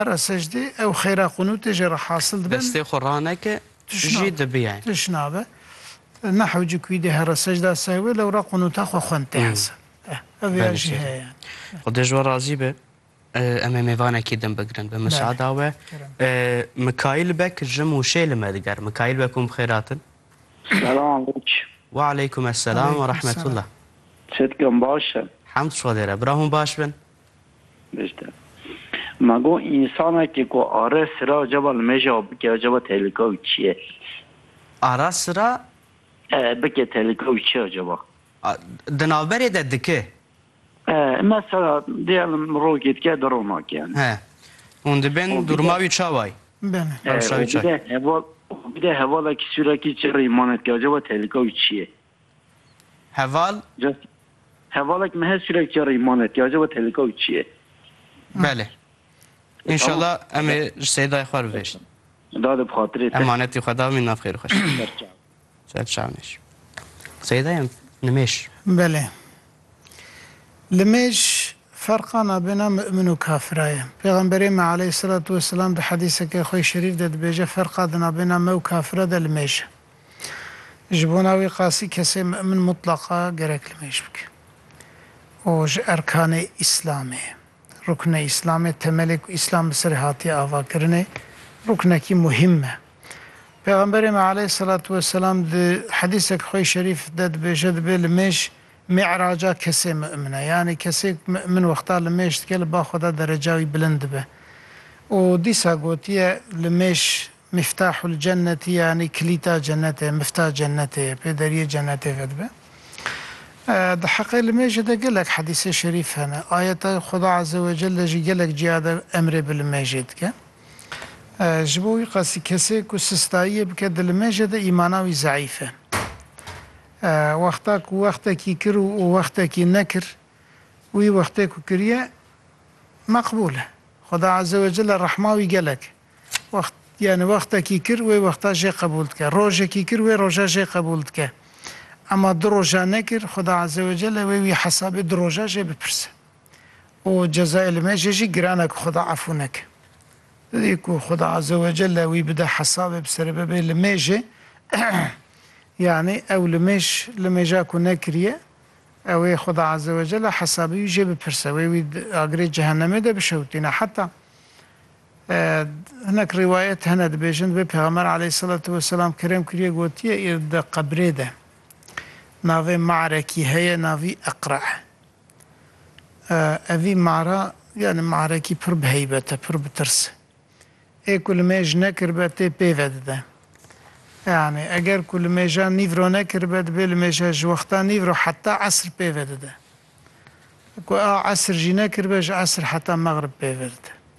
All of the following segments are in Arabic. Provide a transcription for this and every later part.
سجدي او خيرا قنوت جرى حاصل بن دستي خرانك جي دبيعي تشنابه نحو جكويدي هر سجده سوي لو را قنوت اخو خنت حسن ابي جهه يعني قديش ورازي به اما ميفانا كيدن بقرن بمساعدة و مكايل بك جم وشيل ما دقر مكايل بكم بخيرات السلام عليكم وعليكم السلام ورحمة الله صدقم باشه حمد شو براهم باش بن بشته مگو انسانه که کو آره سرا جبال میجا بکه جبال تهلیکاوی چیه آره سرا بکه تهلیکاوی چیه جبال دنابری ددکه مثلا دیالم رو گید که دروناک یعنی اون دبن درماوی چاوای بیده هوالا که سوراکی چه ریمانت که جبال تهلیکاوی چیه هوالا که مهد سوراکی چه ریمانت که جبال تهلیکاوی چیه بله انشالله امي سيداي خوار بيش داد بخاطري امانتي خدا من ناف خير خوش سعد شاونش سيداي نمش بله لمش فرقنا بين مؤمن وكافر پیغمبر عليه الصلاه والسلام بحديثه كخوي شريف ده بيجه فرقنا بين مو كافر ده لمش جبوناوي قاسي كسي مؤمن مطلقه غيرك لمش بك وج اركان اسلامي ركن اسلام تملك اسلام بسرهاتي آوا کرنه ركن کی مهمه پیغمبر علیه الصلاة والسلام ده حدیث خوی شریف داد بجد بالمش معراجا کسی مؤمنه یعنی کسی مؤمن وقتا لمش کل با خدا درجاوی بلند به و دیسا گوتیه لمش مفتاح الجنة يعني كليتا جنته مفتاح جنته بدريه جنته فدبه ده حقي الماجد قال لك حديث شريف هنا آية خدا عز وجل جي قال لك جيادة أمر بالماجد كا جبوي قاسي كسيك وسستاية بكد الماجد إيماناوي ضعيفة وقتك يكر ووقتك ينكر وي وقتك كريا مقبولة خدا عز وجل الرحماوي قال لك وقت يعني وقتك يكر وي وقتا جي قبولتك روجك يكر وي روجا جي قبولتك اما دروجه نکر خدا عز وجل وی حساب دروجه جه بپرسه و جزاء الماجه جی گرانک خدا عفو نک دیکو خدا عز وجل وی بده حساب بسر ببه الماجه يعني او لماجه کو نکریه او خدا عز وجل حسابی جه بپرسه وی اگری جهنم ده بشوتینا حتی هناك روايات هنا دبيجن بيغمبر عليه الصلاة والسلام كريم كريه قوتيه ده قبره ده ناوي معركي هي ناوي أقرع أذي معرا يعني معركي پر بهيبته پر بترس اي كل ما يجنكر بته بيفد ده يعني اگر كل ما جان نيفرو نكر بد بل ما جاج وقتا نيفرو حتى عصر بيفد ده كو عصر جنكر بج عصر حتى مغرب بيفد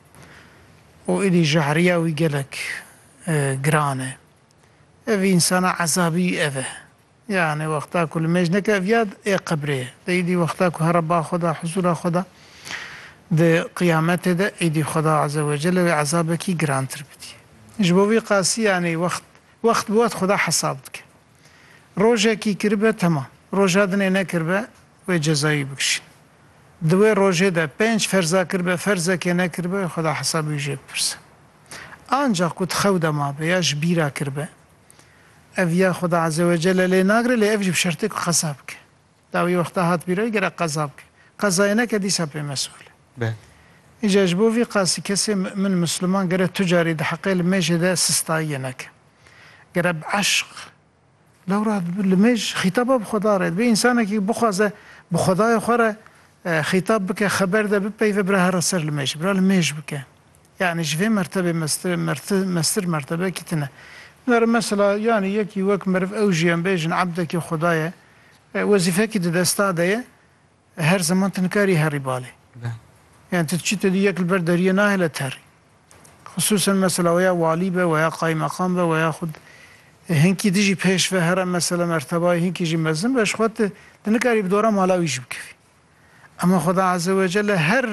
وإلي جعريا ويقلك جرانه أبي إنسان عذابي أبه يعني وقتا كل مجنك أفياد إيه قبره دي وقتا كهربا خدا حصول خدا دي قيامته ده إيدي خدا عز وجل وعذابك جران تربتي جبوي قاسي يعني وقت بوقت خدا حسابك روجه كي كربه تمام روجه دني نكربه وجزائي بكشين دوی روزه ده 5 فرضا کرده فرضا که نکرده خدا حسابی جب پرسه آنجا کت خود ما بیاش بیرا کرده اویا خدا عز وجل لی ناگره لی افجب شرطه که قصاب که داوی وقتا هات بیرای گره قصاب که قضای نکه دیسا پی مسئوله ایجا جبوی قاسی کسی من مسلمان گره تجاری ده حقی لمیجه ده سستایی نکه گره بعشق لو راد لمیج خطابه بخدا رد بی انسانه که بخوازه بخدای خوره خطاب بك خبر ده ببي فبرها رسر الميش برا الميش بك يعني شفي مرتبة مستر مرتبة كتنا مثلا يعني يكي وك مرف اوجيان بيجن عبدك خدايا وظيفة كده دستادية هر زمان تنكاري هاري بالي يعني تتشيت دي يك البردارية ناهلة تهري خصوصا مثلا ويا واليبة ويا قايم مقام ويا خد هنكي تجي بيش فهرا مثلا مرتبة هنكي جي مزن باش خد تنكاري بدورا مالا ويجبك فيه اما خدا عز وجل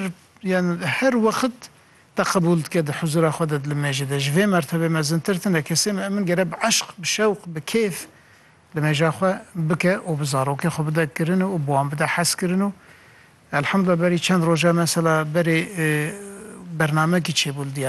هر وقت تقبلت كده حضور خدت لماجد جفي مرتبه ما زنترتنا كسي من قرب عشق بشوق بكيف لما جا خو بك وبزاروك خو بدا كرنو وبوام بدا حس كرنو الحمد لله بري چند روزه مثلا بري برنامه کی چه بول